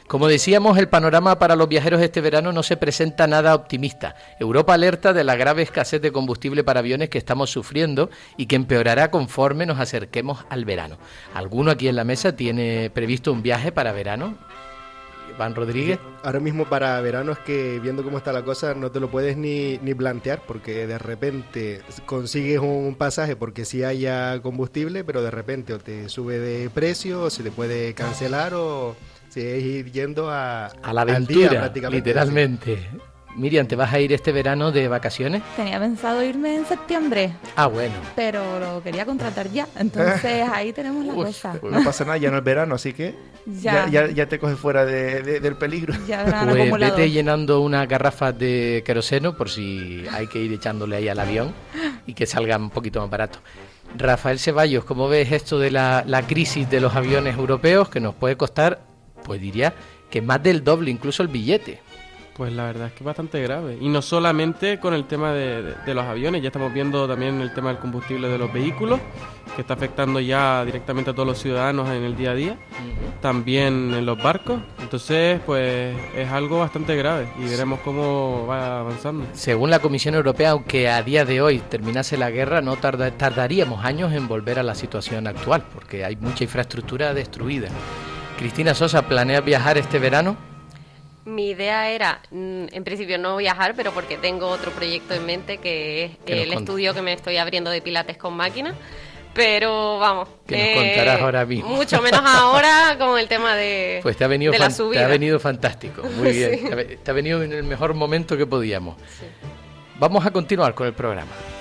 Como decíamos, el panorama para los viajeros este verano no se presenta nada optimista. Europa alerta de la grave escasez de combustible para aviones que estamos sufriendo y que empeorará conforme nos acerquemos al verano. ¿Alguno aquí en la mesa tiene previsto un viaje para verano? Iván Rodríguez. Ahora mismo para verano es que, viendo cómo está la cosa, no te lo puedes ni plantear, porque de repente consigues un pasaje porque sí haya combustible, pero de repente o te sube de precio, o se te puede cancelar, o si es ir yendo a la aventura, al día, prácticamente, literalmente. Sí. Miriam, ¿te vas a ir este verano de vacaciones? Tenía pensado irme en septiembre. Ah, bueno. Pero lo quería contratar ya, entonces ahí tenemos la cosa. Pues no pasa nada, ya no es verano, así que ya te coges fuera del peligro. Ya pues vete llenando unas garrafas de queroseno por si hay que ir echándole ahí al avión y que salga un poquito más barato. Rafael Ceballos, ¿cómo ves esto de la crisis de los aviones europeos que nos puede costar, pues diría que más del doble incluso el billete? Pues la verdad es que es bastante grave. Y no solamente con el tema de los aviones, ya estamos viendo también el tema del combustible de los vehículos, que está afectando ya directamente a todos los ciudadanos en el día a día, también en los barcos. Entonces, pues es algo bastante grave y veremos cómo va avanzando. Según la Comisión Europea, aunque a día de hoy terminase la guerra, no tardaríamos años en volver a la situación actual, porque hay mucha infraestructura destruida. Cristina Sosa, ¿planeas viajar este verano? Mi idea era, en principio, no viajar, pero porque tengo otro proyecto en mente, que es el estudio que me estoy abriendo de pilates con máquina. Pero vamos, que nos contarás ahora mismo. Mucho menos ahora con el tema de, pues te ha venido de la subida. Te ha venido fantástico, muy bien. Sí. Te ha venido en el mejor momento que podíamos. Sí. Vamos a continuar con el programa.